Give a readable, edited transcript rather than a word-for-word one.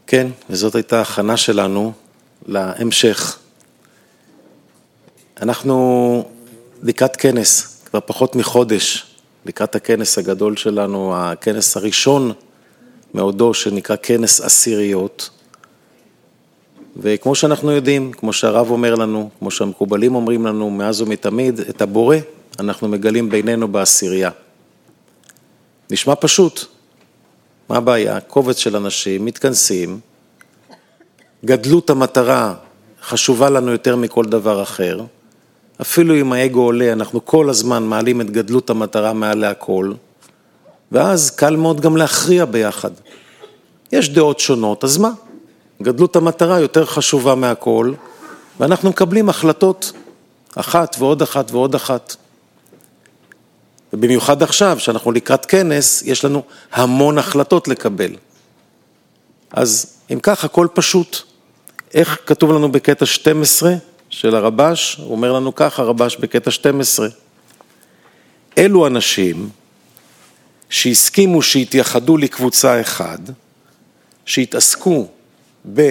כן, וזאת הייתה הכנה שלנו להמשך. אנחנו לקראת כנס, כבר פחות מחודש, לקראת הכנס הגדול שלנו, הכנס הראשון מעודו שנקרא כנס עשיריות. וכמו שאנחנו יודעים, כמו שהרב אומר לנו, כמו שהמקובלים אומרים לנו מאז ומתמיד, את הבורא אנחנו מגלים בינינו בעשירייה. נשמע פשוט. מה הבעיה? קובץ של אנשים מתכנסים, גדלות המטרה חשובה לנו יותר מכל דבר אחר, אפילו אם האגו עולה, אנחנו כל הזמן מעלים את גדלות המטרה מעל להכל, ואז קל מאוד גם להכריע ביחד. יש דעות שונות, אז מה? גדלות המטרה יותר חשובה מהכל, ואנחנו מקבלים החלטות, אחת ועוד אחת ועוד אחת. ובמיוחד עכשיו, שאנחנו לקראת כנס, יש לנו המון החלטות לקבל. אז אם כך, הכל פשוט. איך כתוב לנו בקטע 12 של הרבש? הוא אומר לנו כך, הרבש בקטע 12. אלו אנשים שהסכימו שהתייחדו לקבוצה אחד, שהתעסקו